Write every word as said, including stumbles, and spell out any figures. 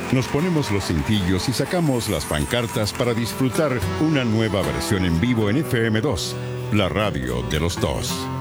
Nos ponemos los cintillos y sacamos las pancartas para disfrutar una nueva versión en vivo en F M dos, la radio de los dos.